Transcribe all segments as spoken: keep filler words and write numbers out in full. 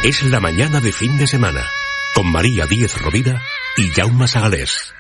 Es la mañana de fin de semana, con María Díez Rovira y Jaume Sagalés.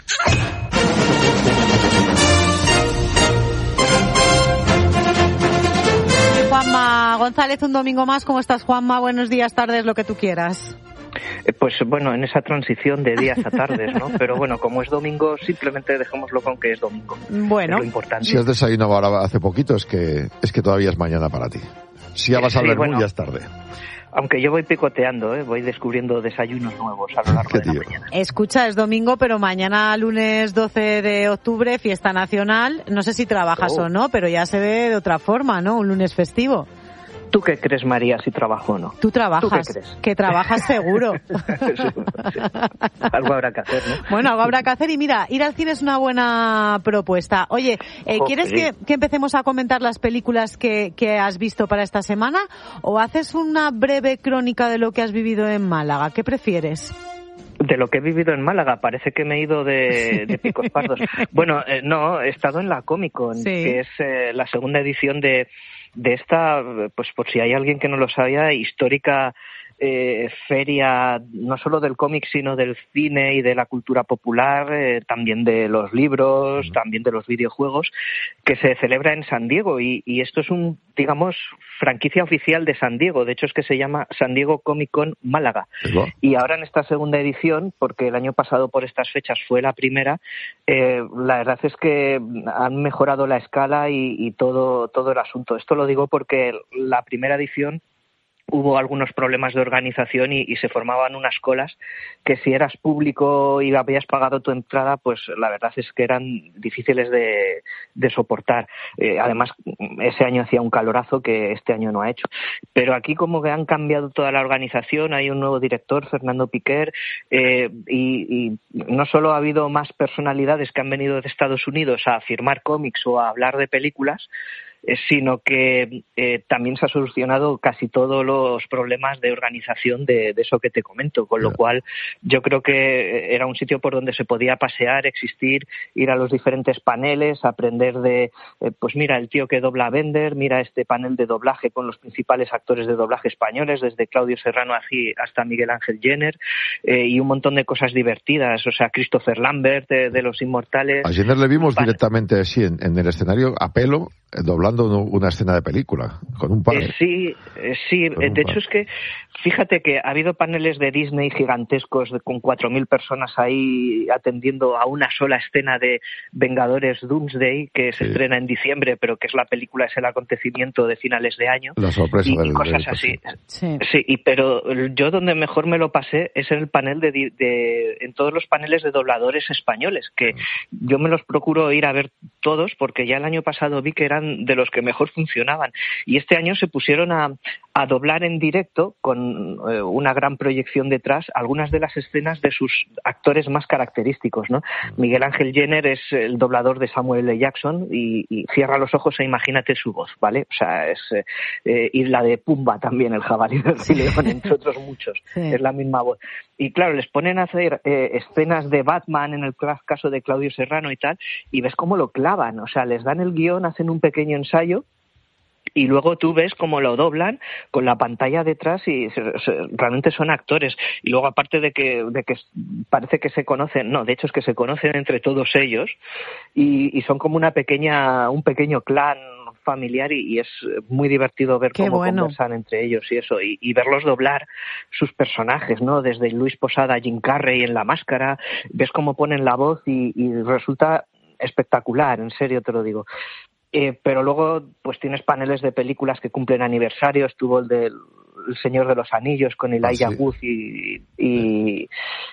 Juanma González, un domingo más. ¿Cómo estás, Juanma? Buenos días, tardes, lo que tú quieras. Pues bueno, en esa transición de días a tardes, ¿no? Pero bueno, como es domingo, simplemente dejémoslo con que es domingo. Bueno. Es lo importante. Si has desayunado ahora hace poquito, es que es que todavía es mañana para ti. Si ya vas sí, al menú, bueno, ya es tarde. Aunque yo voy picoteando, ¿eh? Voy descubriendo desayunos nuevos a lo largo ¿Qué de la tío? mañana. Escucha, es domingo, pero mañana, lunes doce de octubre, fiesta nacional. No sé si trabajas Oh. o no, pero ya se ve de otra forma, ¿no? Un lunes festivo. ¿Tú qué crees, María, si trabajo o no? Tú trabajas. ¿Tú qué crees? Que trabajas seguro. Sí, sí. Algo habrá que hacer, ¿no? Bueno, algo habrá que hacer y mira, ir al cine es una buena propuesta. Oye, eh, Oh, ¿quieres sí. que, que empecemos a comentar las películas que, que has visto para esta semana o haces una breve crónica de lo que has vivido en Málaga? ¿Qué prefieres? De lo que he vivido en Málaga, parece que me he ido de, de picos pardos. Bueno, eh, no, he estado en la Comic Con, Sí. que es eh, la segunda edición de, de esta, pues por si hay alguien que no lo sabía, histórica eh, feria, no solo del cómic, sino del cine y de la cultura popular, eh, también de los libros, uh-huh. también de los videojuegos, que se celebra en San Diego. Y, y esto es un, digamos, franquicia oficial de San Diego. De hecho, es que se llama San Diego Comic Con Málaga. ¿Eso? Y ahora en esta segunda edición, porque el año pasado por estas fechas fue la primera, eh, la verdad es que han mejorado la escala y, y todo, todo el asunto. Esto lo digo porque la primera edición hubo algunos problemas de organización y, y se formaban unas colas que si eras público y habías pagado tu entrada, pues la verdad es que eran difíciles de, de soportar. Eh, además, ese año hacía un calorazo que este año no ha hecho. Pero aquí como que han cambiado toda la organización, hay un nuevo director, Fernando Piquer, eh, y, y no solo ha habido más personalidades que han venido de Estados Unidos a firmar cómics o a hablar de películas, Eh, sino que eh, también se ha solucionado casi todos los problemas de organización de, de eso que te comento, con lo cual yo creo que era un sitio por donde se podía pasear, existir, ir a los diferentes paneles, aprender de, eh, pues mira, el tío que dobla a Bender, mira este panel de doblaje con los principales actores de doblaje españoles, desde Claudio Serrano hasta Miguel Ángel Jenner, eh, y un montón de cosas divertidas, o sea, Christopher Lambert de, de Los Inmortales. A Jenner le vimos Pan- directamente así en, en el escenario a pelo, eh, doblando una escena de película, con un padre. Eh, sí, eh, sí. Con de un hecho padre. es que, fíjate que ha habido paneles de Disney gigantescos de, con cuatro mil personas ahí atendiendo a una sola escena de Vengadores Doomsday, que se Sí. estrena en diciembre, pero que es la película, es el acontecimiento de finales de año. La sorpresa y, del y cosas del- así. Sí. Sí, y, pero yo donde mejor me lo pasé es en el panel de, di- de en todos los paneles de dobladores españoles, que yo me los procuro ir a ver todos porque ya el año pasado vi que eran de los que mejor funcionaban y este año se pusieron a, a doblar en directo con eh, una gran proyección detrás algunas de las escenas de sus actores más característicos, ¿no? Miguel Ángel Jenner es el doblador de Samuel L. Jackson y, y cierra los ojos e imagínate su voz, ¿vale? O sea, es eh, y la de Pumba también, el jabalí del Rey León, entre otros muchos, Sí. es la misma voz. Y claro, les ponen a hacer eh, escenas de Batman en el caso de Claudio Serrano y tal, y ves cómo lo clavan, o sea, les dan el guión, hacen un pequeño ensayo y luego tú ves cómo lo doblan con la pantalla detrás y se, se, realmente son actores. Y luego aparte de que, de que parece que se conocen, no, de hecho es que se conocen entre todos ellos y, y son como una pequeña, un pequeño clan familiar y, y es muy divertido ver Qué cómo bueno. conversan entre ellos y eso, y, y verlos doblar sus personajes, ¿no? Desde Luis Posada a Jim Carrey en La Máscara, ves cómo ponen la voz y, y resulta espectacular, en serio te lo digo. Eh, pero luego pues tienes paneles de películas que cumplen aniversario, estuvo el del El Señor de los Anillos con Elijah Ah, sí. Wood y, y,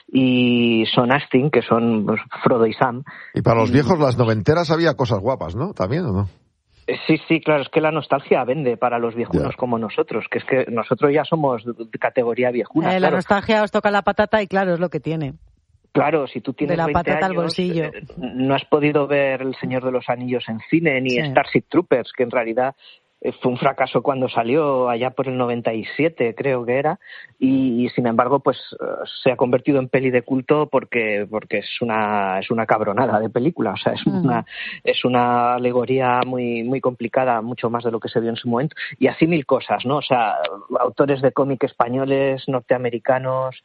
y Sean Astin, que son pues, Frodo y Sam. Y para los Y- viejos, las noventeras había cosas guapas, ¿no? ¿También o no? Eh, Sí, sí, claro, es que la nostalgia vende para los viejunos Ya. como nosotros, que es que nosotros ya somos de de categoría viejuna. Eh, la claro. nostalgia os toca la patata y claro, es lo que tiene. Claro, si tú tienes De la veinte patata al años, bolsillo. eh, no has podido ver El Señor de los Anillos en cine, ni Sí. Starship Troopers, que en realidad fue un fracaso cuando salió, allá por el noventa y siete creo que era, y, y sin embargo pues se ha convertido en peli de culto porque porque es una es una cabronada de película, o sea, es uh-huh. una es una alegoría muy muy complicada, mucho más de lo que se vio en su momento, y así mil cosas, ¿no? O sea, autores de cómic españoles, norteamericanos,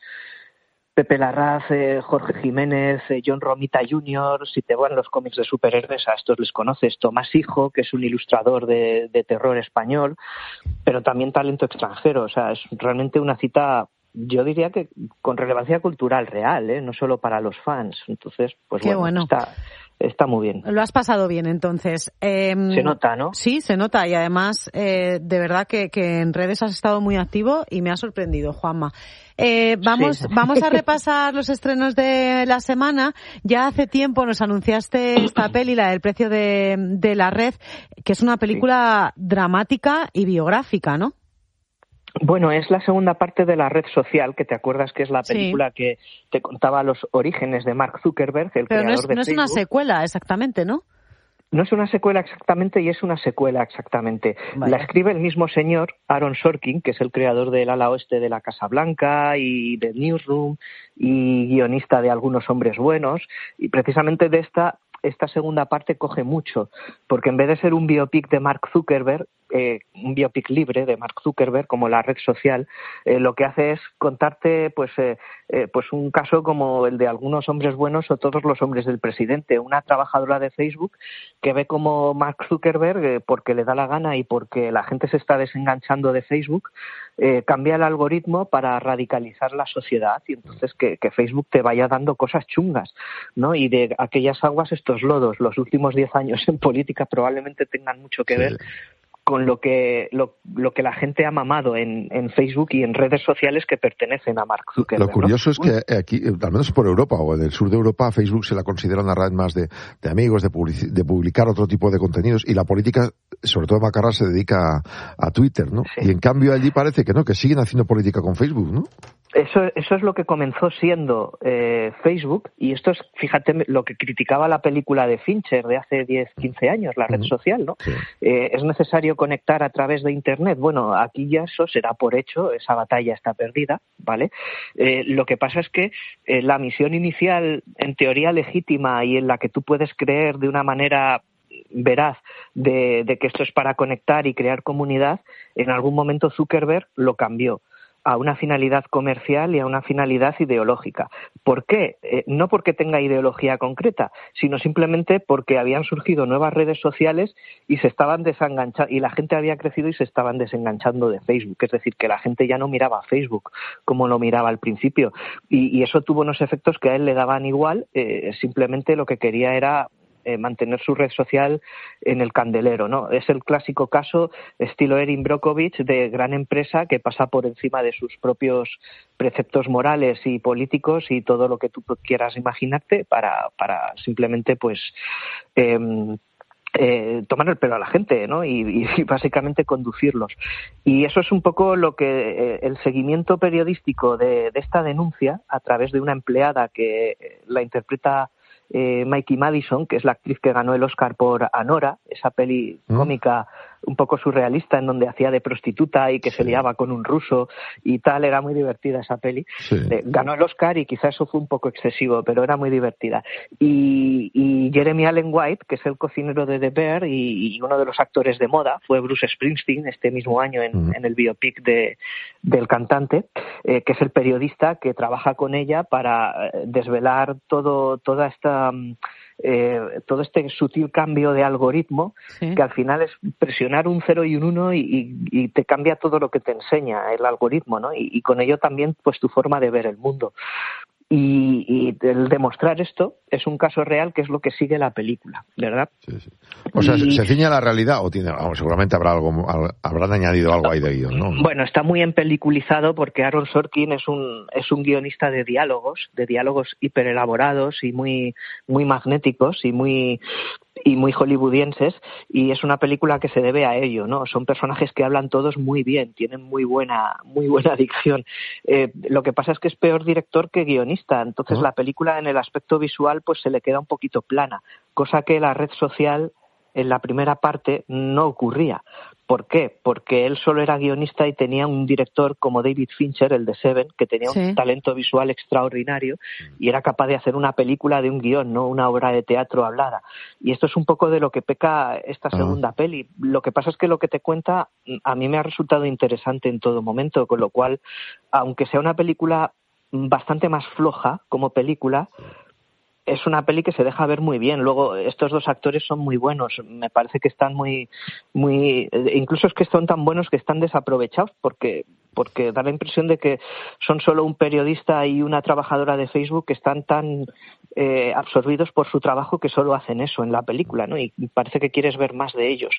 Pepe Larraz, eh, Jorge Jiménez, eh, John Romita junior, si te van los cómics de superhéroes, a estos les conoces, Tomás Hijo, que es un ilustrador de, de terror español, pero también talento extranjero, o sea, es realmente una cita, yo diría que con relevancia cultural real, ¿eh? No solo para los fans, entonces, pues Qué bueno, bueno. está... Está muy bien. Lo has pasado bien, entonces. Eh, se nota, ¿no? Sí, se nota. Y además, eh, de verdad que, que en redes has estado muy activo y me ha sorprendido, Juanma. Eh, vamos, sí. vamos a repasar los estrenos de la semana. Ya hace tiempo nos anunciaste esta peli, la del precio de, de la red, que es una película sí. dramática y biográfica, ¿no? Bueno, es la segunda parte de La Red Social, que te acuerdas que es la película sí. que te contaba los orígenes de Mark Zuckerberg, el Pero creador no es, de no Facebook. es una secuela exactamente, ¿no? No es una secuela exactamente y es una secuela exactamente. Vale. La escribe el mismo señor, Aaron Sorkin, que es el creador del ala oeste de la Casa Blanca y de Newsroom y guionista de Algunos hombres buenos, y precisamente de esta esta segunda parte coge mucho, porque en vez de ser un biopic de Mark Zuckerberg, eh, un biopic libre de Mark Zuckerberg, como La Red Social, eh, lo que hace es contarte pues eh, eh, pues un caso como el de Algunos hombres buenos o Todos los hombres del presidente, una trabajadora de Facebook que ve como Mark Zuckerberg, eh, porque le da la gana y porque la gente se está desenganchando de Facebook, eh, cambia el algoritmo para radicalizar la sociedad y entonces que, que Facebook te vaya dando cosas chungas, ¿no? Y de aquellas aguas estos lodos. Los últimos diez años en política probablemente tengan mucho que sí. ver con lo que lo, lo que la gente ha mamado en, en Facebook y en redes sociales que pertenecen a Mark Zuckerberg. Lo curioso, ¿no? Es que aquí, al menos por Europa o en el sur de Europa, Facebook se la considera una red más de, de amigos, de, publici- de publicar otro tipo de contenidos, y la política, sobre todo Macarra, se dedica a, a Twitter, ¿no? Sí. Y en cambio allí parece que no, que siguen haciendo política con Facebook, ¿no? Eso, eso es lo que comenzó siendo eh, Facebook, y esto es, fíjate, lo que criticaba la película de Fincher de hace diez, quince años, la red social, ¿no? Sí. Eh, es necesario conectar a través de Internet. Bueno, aquí ya eso será por hecho, esa batalla está perdida, ¿vale? Eh, lo que pasa es que eh, la misión inicial, en teoría legítima y en la que tú puedes creer de una manera veraz de, de que esto es para conectar y crear comunidad, en algún momento Zuckerberg lo cambió a una finalidad comercial y a una finalidad ideológica. ¿Por qué? Eh, no porque tenga ideología concreta, sino simplemente porque habían surgido nuevas redes sociales y se estaban desenganchando, y la gente había crecido y se estaban desenganchando de Facebook. Es decir, que la gente ya no miraba Facebook como lo miraba al principio. Y, y eso tuvo unos efectos que a él le daban igual, eh, simplemente lo que quería era Eh, mantener su red social en el candelero, ¿no? Es el clásico caso estilo Erin Brockovich de gran empresa que pasa por encima de sus propios preceptos morales y políticos y todo lo que tú quieras imaginarte para, para simplemente pues eh, Eh, tomar el pelo a la gente, ¿no? Y, y básicamente conducirlos. Y eso es un poco lo que eh, el seguimiento periodístico de, de esta denuncia a través de una empleada que eh, la interpreta eh, Mikey Madison, que es la actriz que ganó el Oscar por Anora, esa peli ¿Mm? cómica un poco surrealista en donde hacía de prostituta y que sí. se liaba con un ruso y tal, era muy divertida esa peli. Sí. Eh, ganó el Oscar y quizás eso fue un poco excesivo, pero era muy divertida. Y, y Jeremy Allen White, que es el cocinero de The Bear y, y uno de los actores de moda, fue Bruce Springsteen este mismo año en, mm. en el biopic de, del cantante, eh, que es el periodista que trabaja con ella para desvelar todo, toda esta... Eh, todo este sutil cambio de algoritmo sí. que al final es presionar un cero y un uno y, y, y te cambia todo lo que te enseña el algoritmo, ¿no? Y, y con ello también pues tu forma de ver el mundo. Y, y el demostrar esto es un caso real que es lo que sigue la película, ¿verdad? Sí, sí. O sea, y... ¿se ciñe a la realidad o tiene, vamos, seguramente habrá algo, habrán añadido algo ahí de guión, ¿no? Bueno, está muy empeliculizado porque Aaron Sorkin es un es un guionista de diálogos, de diálogos hiperelaborados y muy muy magnéticos y muy y muy hollywoodienses, y es una película que se debe a ello, ¿no? Son personajes que hablan todos muy bien, tienen muy buena muy buena dicción. Eh, lo que pasa es que es peor director que guionista, entonces ¿no? La película en el aspecto visual pues se le queda un poquito plana, cosa que La Red Social en la primera parte no ocurría, ¿Por qué? Porque él solo era guionista y tenía un director como David Fincher, el de Seven, que tenía sí. un talento visual extraordinario y era capaz de hacer una película de un guión, no una obra de teatro hablada. Y esto es un poco de lo que peca esta segunda uh-huh. peli. Lo que pasa es que lo que te cuenta a mí me ha resultado interesante en todo momento, con lo cual, aunque sea una película bastante más floja como película, es una peli que se deja ver muy bien. Luego, estos dos actores son muy buenos. Me parece que están muy, muy, incluso es que son tan buenos que están desaprovechados porque, porque da la impresión de que son solo un periodista y una trabajadora de Facebook que están tan eh, absorbidos por su trabajo que solo hacen eso en la película, ¿no? Y parece que quieres ver más de ellos,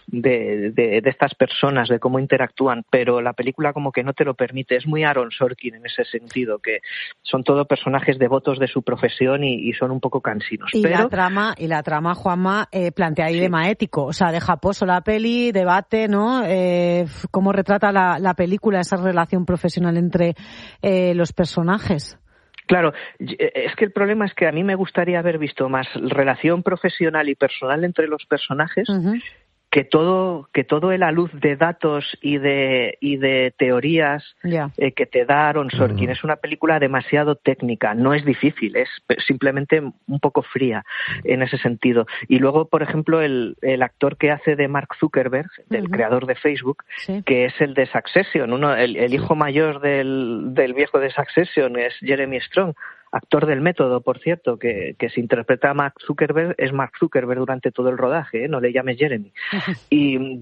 de, de, de estas personas, de cómo interactúan, pero la película como que no te lo permite. Es muy Aaron Sorkin en ese sentido, que son todo personajes devotos de su profesión y, y son un poco cansinos. Y pero... la trama, y la trama, Juanma, eh, plantea dilema sí. ético, o sea, deja pozo la peli, debate, ¿no? Eh, cómo retrata la, la película esa relación profesional entre eh, los personajes. Claro, es que el problema es que a mí me gustaría haber visto más relación profesional y personal entre los personajes, uh-huh. que todo que todo el a luz de datos y de y de teorías yeah. eh, que te da Aaron Sorkin. Uh-huh. Es una película demasiado técnica, no es difícil, es simplemente un poco fría en ese sentido. Y luego, por ejemplo, el, el actor que hace de Mark Zuckerberg, del uh-huh. creador de Facebook, sí. que es el de Succession, uno el, el hijo mayor del, del viejo de Succession es Jeremy Strong, actor del Método, por cierto, que, que se interpreta a Mark Zuckerberg, es Mark Zuckerberg durante todo el rodaje, ¿eh? No le llames Jeremy. Y,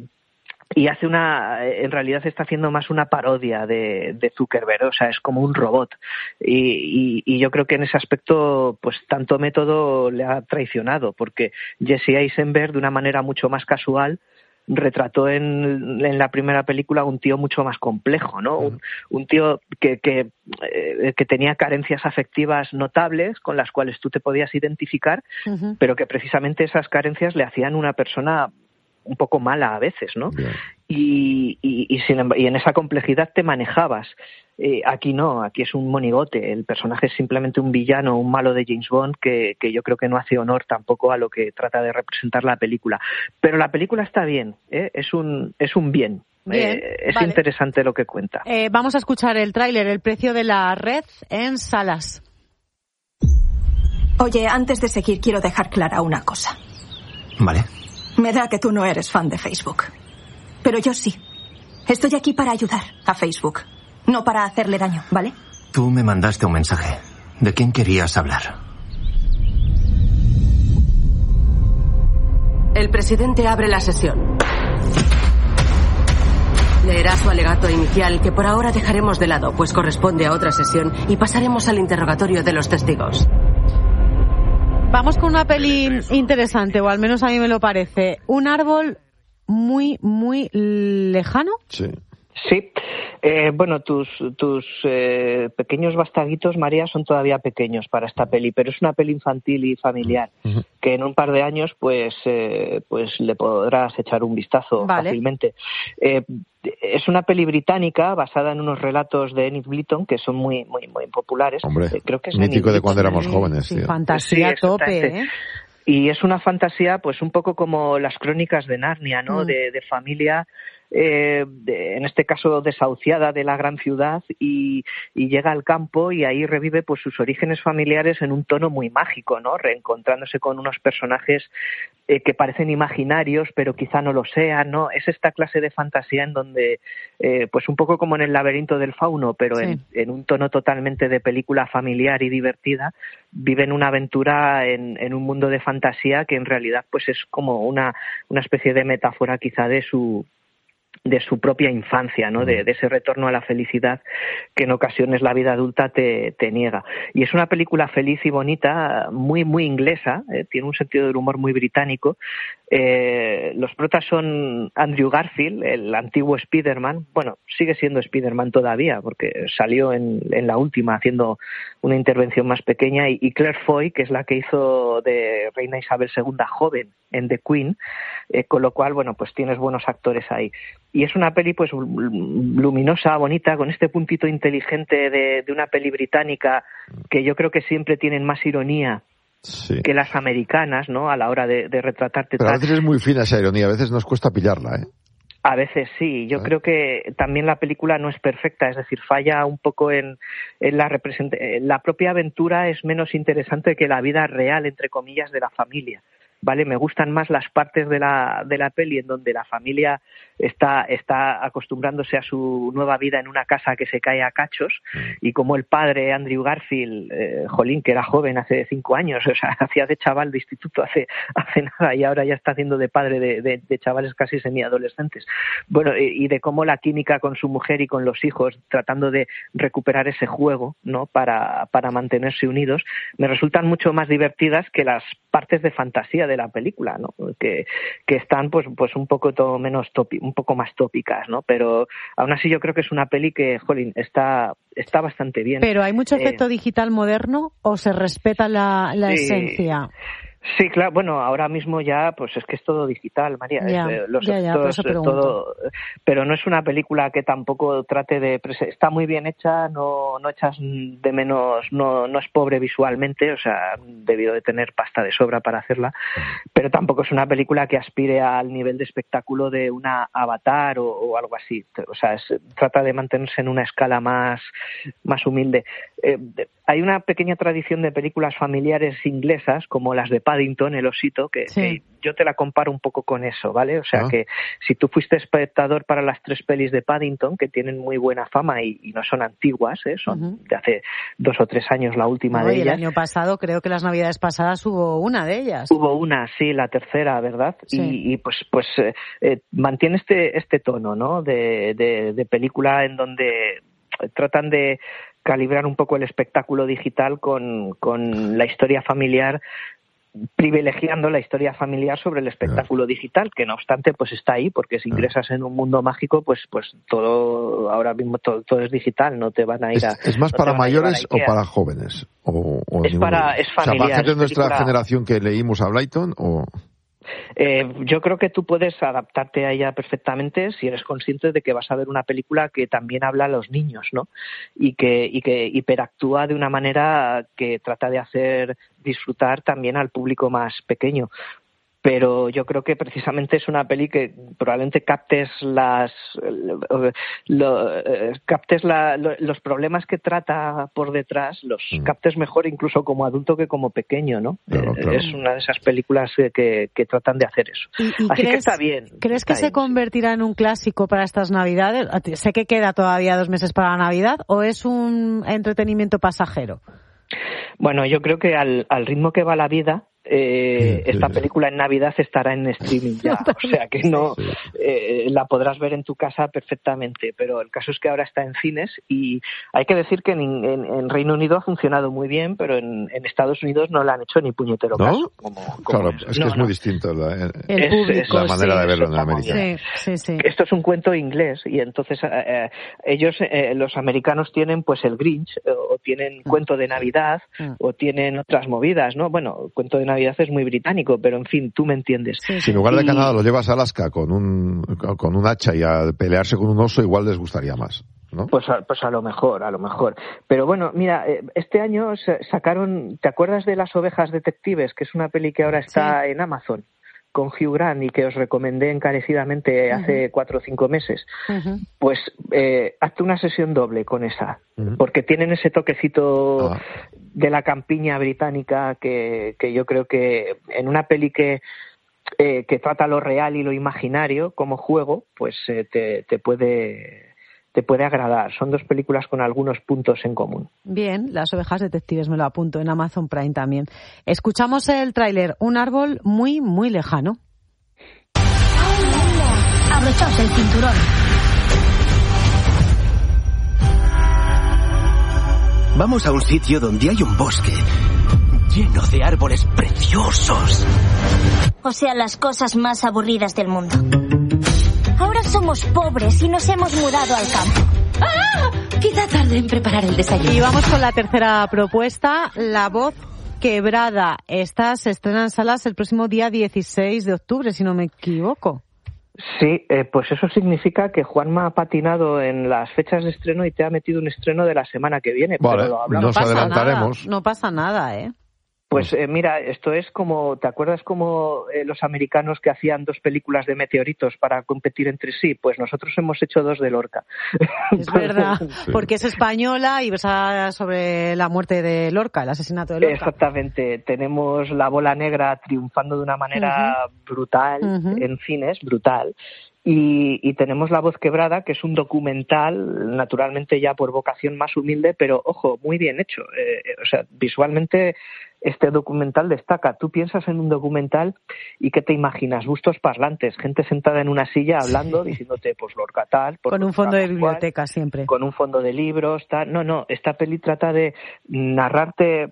y hace una, en realidad está haciendo más una parodia de, de Zuckerberg, o sea, es como un robot. Y, y, y yo creo que en ese aspecto, pues tanto Método le ha traicionado, porque Jesse Eisenberg, de una manera mucho más casual, retrató en, en la primera película un tío mucho más complejo, ¿no? Un, un tío que, que, eh, que tenía carencias afectivas notables con las cuales tú te podías identificar, uh-huh. pero que precisamente esas carencias le hacían una persona un poco mala a veces, ¿no? Yeah. Y, y, y, sin, y en esa complejidad te manejabas. Eh, aquí no, aquí es un monigote. El personaje es simplemente un villano, un malo de James Bond que, que yo creo que no hace honor tampoco a lo que trata de representar la película. Pero la película está bien, ¿eh? es un es un bien. bien eh, es vale. interesante lo que cuenta. Eh, vamos a escuchar el tráiler, El precio de la red en salas. Oye, antes de seguir quiero dejar clara una cosa. Vale. Me da que tú no eres fan de Facebook. Pero yo sí. Estoy aquí para ayudar a Facebook. No para hacerle daño, ¿vale? Tú me mandaste un mensaje. ¿De quién querías hablar? El presidente abre la sesión. Leerá su alegato inicial, que por ahora dejaremos de lado, pues corresponde a otra sesión, y pasaremos al interrogatorio de los testigos. Vamos con una peli interesante, o al menos a mí me lo parece. Un árbol muy, muy lejano. Sí. Sí. Eh, bueno, tus, tus eh, pequeños bastaguitos, María, son todavía pequeños para esta peli, pero es una peli infantil y familiar, uh-huh. que en un par de años pues eh, pues le podrás echar un vistazo vale. fácilmente. Eh, es una peli británica basada en unos relatos de Enid Blyton que son muy muy muy populares. Hombre, eh, creo que es mítico de cuando éramos jóvenes. Sí, fantasía sí, tope, ¿eh? Y es una fantasía pues un poco como las crónicas de Narnia, ¿no? Mm. De, de familia, eh, de, en este caso desahuciada de la gran ciudad y, y llega al campo y ahí revive pues sus orígenes familiares en un tono muy mágico, ¿no? Reencontrándose con unos personajes eh, que parecen imaginarios pero quizá no lo sean, ¿no? Es esta clase de fantasía en donde eh, pues un poco como en El laberinto del fauno, pero sí. en, en un tono totalmente de película familiar y divertida, viven una aventura en, en un mundo de fantasía que en realidad pues es como una, una especie de metáfora quizá de su de su propia infancia, ¿no? De, de ese retorno a la felicidad que en ocasiones la vida adulta te, te niega. Y es una película feliz y bonita, muy, muy inglesa, eh, tiene un sentido del humor muy británico. Eh, los protas son Andrew Garfield, el antiguo Spider-Man, bueno, sigue siendo Spider-Man todavía, porque salió en, en la última haciendo una intervención más pequeña, y, y Claire Foy, que es la que hizo de Reina Isabel segunda joven en The Queen, eh, con lo cual, bueno, pues tienes buenos actores ahí. Y es una peli pues luminosa, bonita, con este puntito inteligente de, de una peli británica que yo creo que siempre tienen más ironía sí. que las americanas, ¿no? A la hora de, de retratarte. Pero a veces es muy fina esa ironía, a veces nos cuesta pillarla, ¿eh? A veces sí. Yo ¿Eh? creo que también la película no es perfecta, es decir, falla un poco en, en la representación. La propia aventura es menos interesante que la vida real, entre comillas, de la familia. Vale, me gustan más las partes de la de la peli en donde la familia está está acostumbrándose a su nueva vida en una casa que se cae a cachos, y como el padre Andrew Garfield, eh, jolín, que era joven hace cinco años, o sea, hacía de chaval de instituto hace hace nada y ahora ya está haciendo de padre de, de, de chavales casi semiadolescentes. Bueno, y, y de cómo la química con su mujer y con los hijos, tratando de recuperar ese juego, ¿no? Para para mantenerse unidos, me resultan mucho más divertidas que las partes de fantasía de la película, ¿no? Que, que están pues pues un poco todo menos topi, un poco más tópicas, ¿no? Pero aún así yo creo que es una peli que, jolín, está está bastante bien. Pero ¿hay mucho efecto eh, digital moderno o se respeta la, la sí. esencia? Sí, claro, bueno, ahora mismo ya pues es que es todo digital, María, ya, es, eh, los ya, ya, efectos, todo, pero no es una película que tampoco trate de, está muy bien hecha, no no echas de menos, no no es pobre visualmente, o sea, debido de tener pasta de sobra para hacerla, pero tampoco es una película que aspire al nivel de espectáculo de una Avatar o, o algo así, o sea, es, trata de mantenerse en una escala más más humilde. Eh, hay una pequeña tradición de películas familiares inglesas como las de Paddington, el osito, que, sí. que yo te la comparo un poco con eso, ¿vale? O sea ah. que si tú fuiste espectador para las tres pelis de Paddington, que tienen muy buena fama y, y no son antiguas, ¿eh? Son uh-huh. de hace dos o tres años la última no, de y ellas. El año pasado, creo que las navidades pasadas hubo una de ellas. Hubo una, sí, la tercera, ¿verdad? Sí. Y, y pues pues eh, eh, mantiene este este tono, ¿no? De, de, de película en donde tratan de calibrar un poco el espectáculo digital con, con la historia familiar, privilegiando la historia familiar sobre el espectáculo yeah. digital, que no obstante pues está ahí, porque si ingresas en un mundo mágico pues pues todo ahora mismo todo, todo es digital, no te van a ir a... ¿Es, es más no para mayores o para jóvenes? O, o es para es familiar. O sea, ¿para gente de nuestra película... generación que leímos a Blyton o...? Eh, yo creo que tú puedes adaptarte a ella perfectamente si eres consciente de que vas a ver una película que también habla a los niños, ¿no? Y que, y que hiperactúa de una manera que trata de hacer disfrutar también al público más pequeño. Pero yo creo que precisamente es una peli que probablemente captes las lo, lo, captes la, lo, los problemas que trata por detrás, los mm. captes mejor incluso como adulto que como pequeño, ¿no? Claro, eh, claro. Es una de esas películas que, que, que tratan de hacer eso. ¿Y, y Así crees, que está bien. ¿Crees está que bien, se convertirá sí. en un clásico para estas Navidades? Sé que queda todavía dos meses para la Navidad, ¿o es un entretenimiento pasajero? Bueno, yo creo que al, al ritmo que va la vida, Eh, sí, esta sí, película en Navidad estará en streaming ya, o sea que no sí. eh, la podrás ver en tu casa perfectamente, pero el caso es que ahora está en cines y hay que decir que en, en, en Reino Unido ha funcionado muy bien, pero en, en Estados Unidos no la han hecho ni puñetero ¿No? caso. Como, como claro, es que no, es muy no. distinto la, el, el público, la manera sí, de verlo en América. Sí, sí, sí. Esto es un cuento inglés y entonces eh, eh, ellos, eh, los americanos tienen pues el Grinch eh, o tienen mm. cuento de Navidad mm. o tienen otras movidas, ¿no? Bueno, cuento de Navidad es muy británico, pero en fin, tú me entiendes. Sí, sí. Si en lugar de y... Canadá lo llevas a Alaska con un con un hacha y a pelearse con un oso, igual les gustaría más, ¿no? Pues a, pues a lo mejor, a lo mejor. Pero bueno, mira, este año sacaron, ¿te acuerdas de Las ovejas detectives? Que es una peli que ahora está sí. en Amazon, con Hugh Grant y que os recomendé encarecidamente uh-huh. hace cuatro o cinco meses. Uh-huh. Pues eh, hazte una sesión doble con esa, uh-huh. porque tienen ese toquecito uh-huh. de la campiña británica que, que yo creo que en una peli que eh, que trata lo real y lo imaginario como juego, pues eh, te, te puede te puede agradar. Son dos películas con algunos puntos en común. Bien, Las ovejas detectives me lo apunto, en Amazon Prime también. Escuchamos el tráiler, un árbol muy, muy lejano. Abrochaos el cinturón. Vamos a un sitio donde hay un bosque lleno de árboles preciosos. O sea, las cosas más aburridas del mundo. Ahora somos pobres y nos hemos mudado al campo. ¡Ah! Quizá tarde en preparar el desayuno. Y vamos con la tercera propuesta, La voz quebrada. Esta se estrena en salas el próximo día dieciséis de octubre, si no me equivoco. Sí, eh, pues eso significa que Juanma ha patinado en las fechas de estreno y te ha metido un estreno de la semana que viene. Vale, pero lo hablamos. nos no pasa adelantaremos. Nada, no pasa nada, ¿eh? Pues eh, mira, esto es como, ¿te acuerdas como eh, los americanos que hacían dos películas de meteoritos para competir entre sí? Pues nosotros hemos hecho dos de Lorca. Es verdad, sí. Porque es española y versa sobre la muerte de Lorca, el asesinato de Lorca. Exactamente, tenemos La bola negra triunfando de una manera uh-huh. brutal uh-huh. en cines, brutal. Y, y tenemos La voz quebrada, que es un documental, naturalmente ya por vocación más humilde, pero ojo, muy bien hecho. Eh, o sea, visualmente este documental destaca. Tú piensas en un documental y ¿qué te imaginas? Bustos parlantes, gente sentada en una silla hablando, sí. diciéndote, pues Lorca tal. Con un fondo de biblioteca cual, siempre. Con un fondo de libros, tal. No, no, esta peli trata de narrarte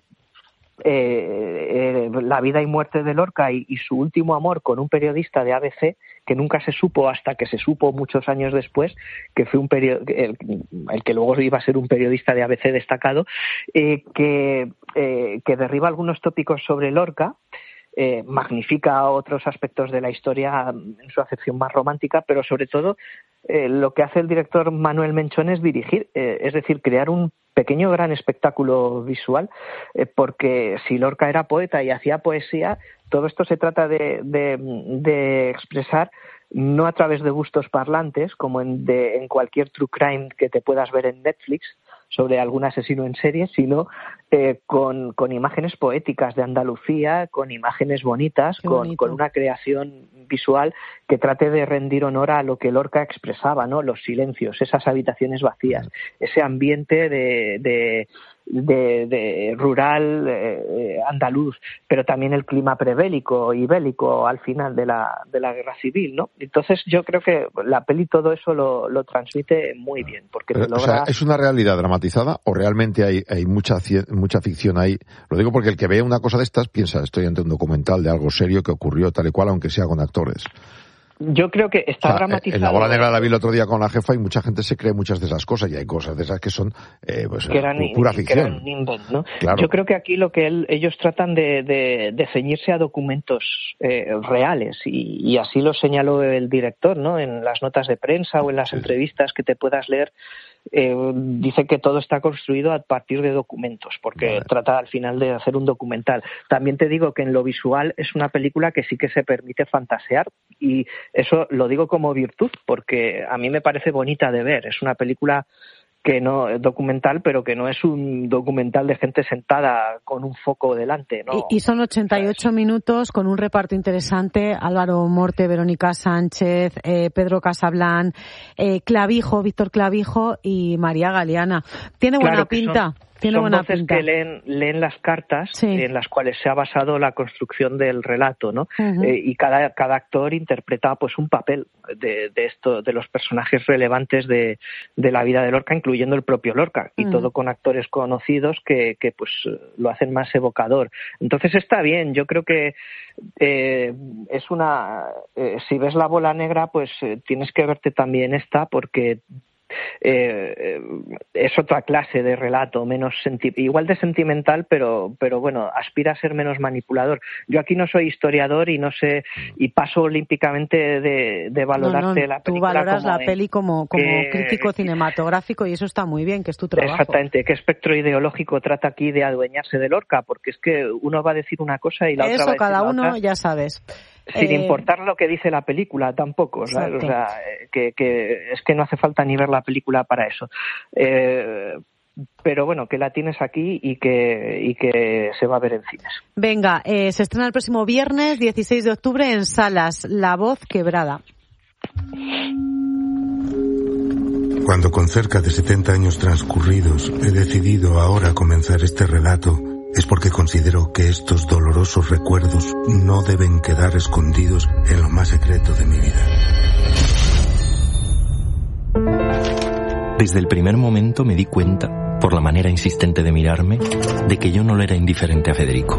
eh, eh, la vida y muerte de Lorca y, y su último amor con un periodista de A B C que nunca se supo hasta que se supo muchos años después que fue un perio- el, el que luego iba a ser un periodista de A B C destacado, eh, que, eh, que derriba algunos tópicos sobre Lorca, eh, magnifica otros aspectos de la historia en su acepción más romántica, pero sobre todo eh, lo que hace el director Manuel Menchón es dirigir, eh, es decir, crear un pequeño gran espectáculo visual, eh, porque si Lorca era poeta y hacía poesía, todo esto se trata de, de, de expresar no a través de gustos parlantes, como en, de, en cualquier true crime que te puedas ver en Netflix sobre algún asesino en serie, sino eh, con, con imágenes poéticas de Andalucía, con imágenes bonitas, con, con una creación visual que trate de rendir honor a lo que Lorca expresaba, ¿no? Los silencios, esas habitaciones vacías, ese ambiente de, de De, de rural eh, andaluz, pero también el clima prebélico y bélico al final de la de la guerra civil, ¿no? Entonces yo creo que la peli todo eso lo, lo transmite muy bien, porque pero, te logra... O sea, ¿es una realidad dramatizada o realmente hay hay mucha mucha ficción ahí? Lo digo porque el que ve una cosa de estas piensa, estoy ante un documental de algo serio que ocurrió tal y cual, aunque sea con actores. Yo creo que está o sea, dramatizado. En La bola negra la vi el otro día con la jefa y mucha gente se cree muchas de esas cosas y hay cosas de esas que son eh, pues, que eran, pura ficción. Que eran invent, ¿no? Claro. Yo creo que aquí lo que él, ellos tratan de, de, de ceñirse a documentos eh, reales y, y así lo señaló el director, ¿no? En las notas de prensa o en las sí. entrevistas que te puedas leer. Eh, dice que todo está construido a partir de documentos, porque vale. trata al final de hacer un documental. También te digo que en lo visual es una película que sí que se permite fantasear y eso lo digo como virtud, porque a mí me parece bonita de ver. Es una película que no es documental, pero que no es un documental de gente sentada con un foco delante, ¿no? Y, y son ochenta y ocho minutos con un reparto interesante: Álvaro Morte, Verónica Sánchez, eh, Pedro Casablan, eh, Clavijo, Víctor Clavijo y María Galeana. Tiene buena claro pinta. Son... Tiene Son buena voces pinta. que leen, leen las cartas sí. en las cuales se ha basado la construcción del relato, ¿no? Uh-huh. Eh, y cada, cada actor interpreta pues un papel de, de esto, de los personajes relevantes de, de la vida de Lorca, incluyendo el propio Lorca, y uh-huh. todo con actores conocidos que, que pues lo hacen más evocador. Entonces está bien, yo creo que eh, es una, eh, si ves La bola negra, pues eh, tienes que verte también esta, porque Eh, es otra clase de relato, menos senti- igual de sentimental, pero pero bueno, aspira a ser menos manipulador. Yo aquí no soy historiador y no sé, y paso olímpicamente de, de valorarte no, no, la película. Tú valoras como la en, peli como, como que, crítico cinematográfico y eso está muy bien, que es tu trabajo. Exactamente, ¿qué espectro ideológico trata aquí de adueñarse de Lorca? Porque es que uno va a decir una cosa y la eso, otra va a decir cada la uno otra. Ya sabes. Sin eh... importar lo que dice la película tampoco, ¿sabes? O sea, que, que es que no hace falta ni ver la película para eso. Eh, pero bueno, que la tienes aquí y que y que se va a ver en cines. Venga, eh, se estrena el próximo viernes dieciséis de octubre en salas, La voz quebrada. Cuando con cerca de setenta años transcurridos he decidido ahora comenzar este relato, es porque considero que estos dolorosos recuerdos no deben quedar escondidos en lo más secreto de mi vida. Desde el primer momento me di cuenta, por la manera insistente de mirarme, de que yo no le era indiferente a Federico.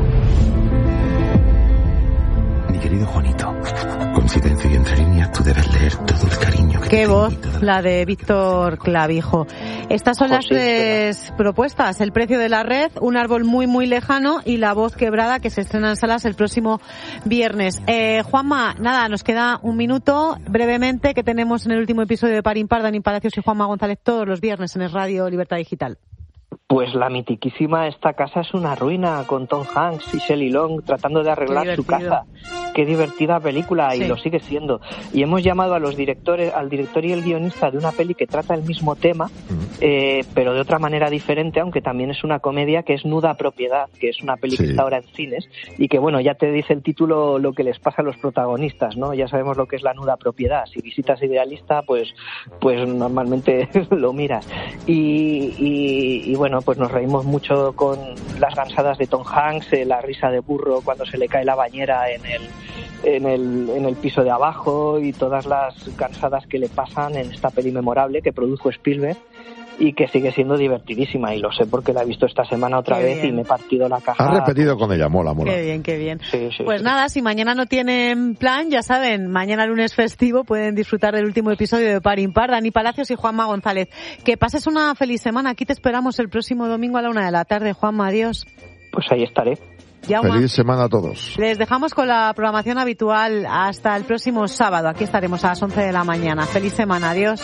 Mi querido Juanito, con silencio y entre líneas tú debes leer todo el cariño que... Qué voz, la de Víctor Clavijo. Estas son las tres propuestas: El precio de la red, Un árbol muy muy lejano y La voz quebrada, que se estrena en salas el próximo viernes. Eh, Juanma, nada, nos queda un minuto, brevemente, que tenemos en el último episodio de Par Impar, Dani Palacios y Juanma González todos los viernes en el Radio Libertad Digital. Pues la mitiquísima Esta casa es una ruina, con Tom Hanks y Shelley Long tratando de arreglar su casa. Qué divertida película, sí. Y lo sigue siendo. Y hemos llamado a los directores, al director y el guionista de una peli que trata el mismo tema, eh, pero de otra manera diferente, aunque también es una comedia, que es Nuda Propiedad, que es una peli sí. que está ahora en cines, y que bueno, ya te dice el título lo que les pasa a los protagonistas, ¿no? Ya sabemos lo que es la nuda propiedad. Si visitas Idealista, pues, pues normalmente lo miras. Y, y, y bueno, pues nos reímos mucho con las gansadas de Tom Hanks, eh, la risa de burro cuando se le cae la bañera en el, en el, en el piso de abajo, y todas las gansadas que le pasan en esta peli memorable que produjo Spielberg y que sigue siendo divertidísima, y lo sé porque la he visto esta semana otra qué vez bien. Y me he partido la caja. Has repetido con ella, mola, mola. Qué bien, qué bien. Sí, sí, pues sí. nada, si mañana no tienen plan, ya saben, mañana lunes festivo pueden disfrutar del último episodio de Par Impar. Dani Palacios y Juanma González. Que pases una feliz semana. Aquí te esperamos el próximo domingo a la una de la tarde. Juanma, adiós. Pues ahí estaré. Yauma. Feliz semana a todos. Les dejamos con la programación habitual hasta el próximo sábado. Aquí estaremos a las once de la mañana. Feliz semana, adiós.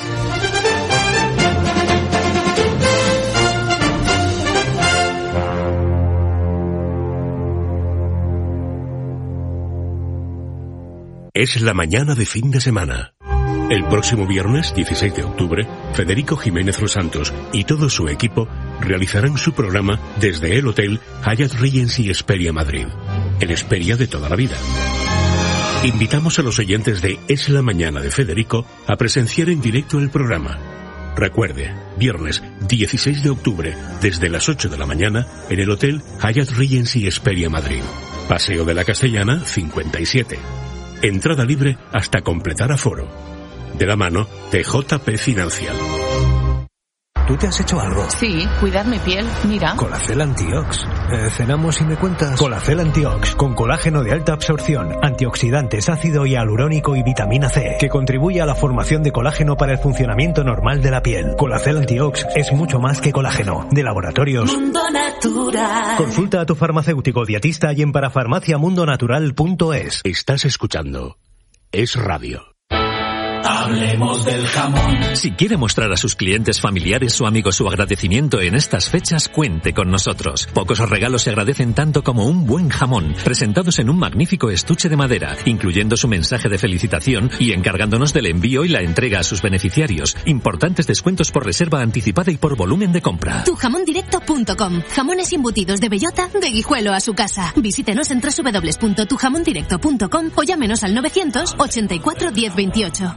Es la mañana de fin de semana. El próximo viernes, dieciséis de octubre, Federico Jiménez Los Santos y todo su equipo realizarán su programa desde el Hotel Hyatt Regency Hesperia Madrid, el Hesperia de toda la vida. Invitamos a los oyentes de Es la mañana de Federico a presenciar en directo el programa. Recuerde, viernes dieciséis de octubre, desde las ocho de la mañana, en el Hotel Hyatt Regency Hesperia Madrid. Paseo de la Castellana, cincuenta y siete. Entrada libre hasta completar aforo. De la mano de J P Financial. ¿Tú te has hecho algo? Sí, cuidar mi piel, mira. Colacel Antiox. Eh, ¿Cenamos y me cuentas? Colacel Antiox, con colágeno de alta absorción, antioxidantes, ácido hialurónico y vitamina C, que contribuye a la formación de colágeno para el funcionamiento normal de la piel. Colacel Antiox es mucho más que colágeno. De Laboratorios Mundo Natural. Consulta a tu farmacéutico dietista y en parafarmaciamundonatural punto es. Estás escuchando Es Radio. Hablemos del jamón. Si quiere mostrar a sus clientes familiares o amigos su agradecimiento en estas fechas, cuente con nosotros. Pocos regalos se agradecen tanto como un buen jamón, presentados en un magnífico estuche de madera, incluyendo su mensaje de felicitación y encargándonos del envío y la entrega a sus beneficiarios. Importantes descuentos por reserva anticipada y por volumen de compra. tu jamón directo punto com. Jamones embutidos de bellota, de Guijuelo a su casa. Visítenos en doble u doble u doble u punto tu jamón directo punto com o llámenos al novecientos ochenta y cuatro diez veintiocho.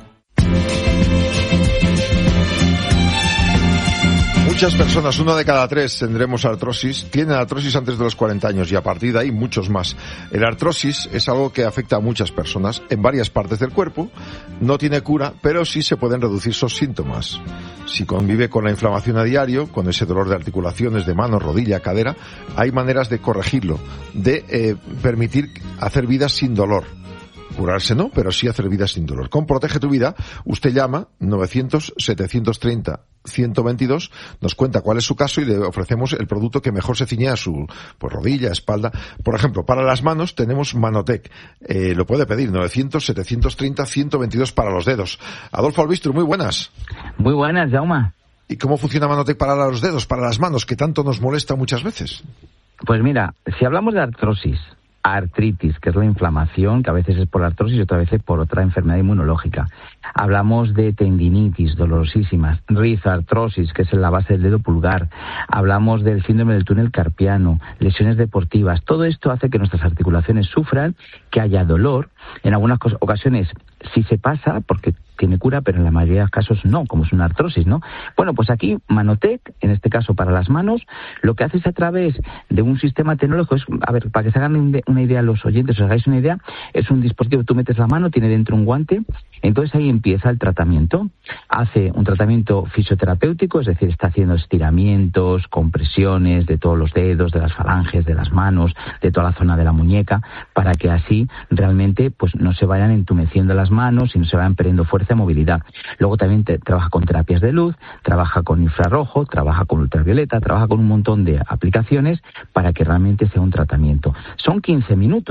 Muchas personas, una de cada tres tendremos artrosis, tienen artrosis antes de los cuarenta años y a partir de ahí muchos más. El artrosis es algo que afecta a muchas personas en varias partes del cuerpo, no tiene cura, pero sí se pueden reducir sus síntomas. Si convive con la inflamación a diario, con ese dolor de articulaciones, de mano, rodilla, cadera, hay maneras de corregirlo, de eh, permitir hacer vida sin dolor. Curarse no, pero sí hacer vida sin dolor. Con Protege tu Vida, usted llama novecientos setecientos treinta ciento veintidós, nos cuenta cuál es su caso y le ofrecemos el producto que mejor se ciñe a su pues, rodilla, espalda. Por ejemplo, para las manos tenemos Manotec. Eh, lo puede pedir, novecientos setecientos treinta ciento veintidós para los dedos. Adolfo Albistro, muy buenas. Muy buenas, Jauma. ¿Y cómo funciona Manotec para los dedos, para las manos, que tanto nos molesta muchas veces? Pues mira, si hablamos de artrosis, artritis, que es la inflamación, que a veces es por artrosis y otras veces por otra enfermedad inmunológica. Hablamos de tendinitis dolorosísimas, rizoartrosis, que es en la base del dedo pulgar. Hablamos del síndrome del túnel carpiano, lesiones deportivas. Todo esto hace que nuestras articulaciones sufran, que haya dolor. En algunas ocasiones sí se pasa porque tiene cura, pero en la mayoría de los casos no, como es una artrosis, ¿no? Bueno, pues aquí Manotec, en este caso para las manos, lo que hace es a través de un sistema tecnológico, es, a ver, para que se hagan una idea los oyentes, os hagáis una idea, es un dispositivo, tú metes la mano, tiene dentro un guante, entonces ahí empieza el tratamiento. Hace un tratamiento fisioterapéutico, es decir, está haciendo estiramientos, compresiones de todos los dedos, de las falanges, de las manos, de toda la zona de la muñeca, para que así realmente pues no se vayan entumeciendo las manos y no se vayan perdiendo fuerza y movilidad. Luego también te, trabaja con terapias de luz, trabaja con infrarrojo, trabaja con ultravioleta, trabaja con un montón de aplicaciones para que realmente sea un tratamiento. Son quince minutos.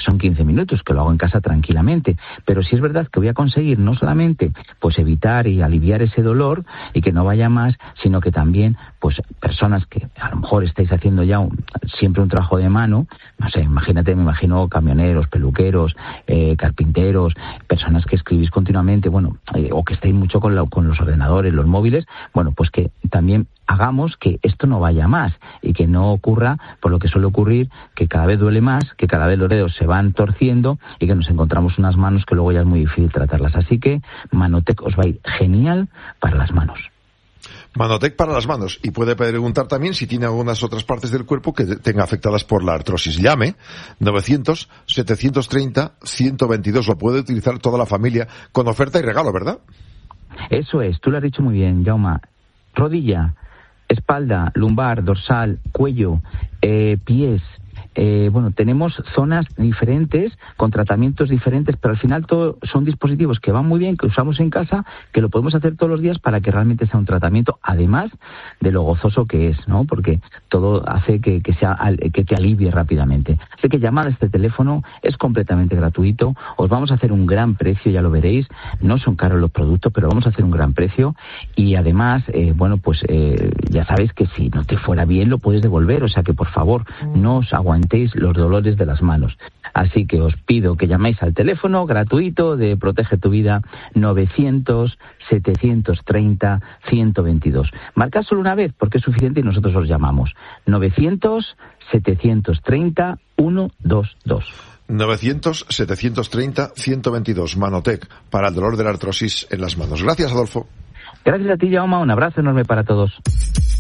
son quince minutos, que lo hago en casa tranquilamente. Pero sí es verdad que voy a conseguir no solamente pues evitar y aliviar ese dolor y que no vaya más, sino que también pues personas que a lo mejor estáis haciendo ya un, siempre un trabajo de mano, no sé, imagínate, me imagino camioneros, peluqueros, eh, carpinteros, personas que escribís continuamente, bueno, eh, o que estáis mucho con, la, con los ordenadores, los móviles, bueno, pues que también hagamos que esto no vaya más y que no ocurra por lo que suele ocurrir, que cada vez duele más, que cada vez los dedos se van torciendo y que nos encontramos unas manos que luego ya es muy difícil tratarlas. Así que Manotec os va a ir genial para las manos. Manotec para las manos. Y puede preguntar también si tiene algunas otras partes del cuerpo que tenga afectadas por la artrosis. Llame novecientos, setecientos treinta, ciento veintidós. Lo puede utilizar toda la familia con oferta y regalo, ¿verdad? Eso es, tú lo has dicho muy bien, Jaume. Rodilla, espalda, lumbar, dorsal, cuello, eh, pies. Eh, bueno, tenemos zonas diferentes, con tratamientos diferentes, pero al final todo son dispositivos que van muy bien, que usamos en casa, que lo podemos hacer todos los días para que realmente sea un tratamiento, además de lo gozoso que es, ¿no? Porque todo hace que, que, sea, que te alivie rápidamente. Así que llamad a este teléfono, es completamente gratuito, os vamos a hacer un gran precio, ya lo veréis, no son caros los productos, pero vamos a hacer un gran precio y además, eh, bueno, pues eh, ya sabéis que si no te fuera bien lo puedes devolver, o sea que por favor, no os aguantéis los dolores de las manos. Así que os pido que llaméis al teléfono gratuito de Protege tu Vida, novecientos, setecientos treinta, ciento veintidós. Marcad solo una vez porque es suficiente y nosotros os llamamos. novecientos, setecientos treinta, ciento veintidós. novecientos, setecientos treinta, ciento veintidós. Manotec para el dolor de la artrosis en las manos. Gracias, Adolfo. Gracias a ti, Jaume. Un abrazo enorme para todos.